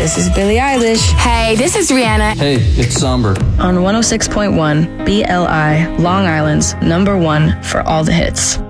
This is Billie Eilish. Hey, this is Rihanna. Hey, it's Somber. On 106.1 BLI, Long Island's #1 for all the hits.